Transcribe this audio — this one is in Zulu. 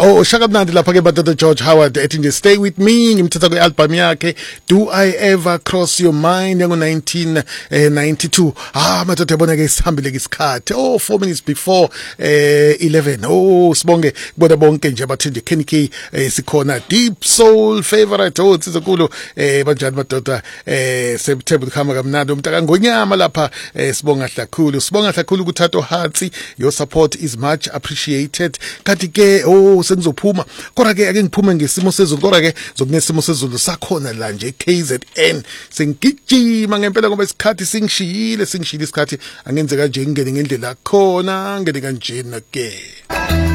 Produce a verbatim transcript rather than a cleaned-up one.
Oh, shaka mnandi lapha ke Batoto George Howard ethi nje stay with me ngimthatha kwe album yakhe Do I Ever Cross Your Mind yango nineteen ninety-two. Ah madoda yabona ke isihambile ke isikhathi. Oh four minutes before eh eleven. Oh sibonge kubona bonke nje bathi nje Kenny K eh, sikhona Deep Soul favorite oh sizokulu eh banjani madoda eh September khama kamnandi umntaka ngonyama lapha eh, sibonga hlakhulu sibonga hlakhulu kuthatho Hatsi. Your support is much appreciated. Kanti ke oh sengizophuma kodwa ke ake ngiphume ngesimo sezulu kodwa ke zokunesimo sezulu sakhona la nje K Z N sengigijima ngempela ngoba isikhathi singishiyile singishiyile isikhathi angenze kanje ngene ngendlela khona ngene kanjena ke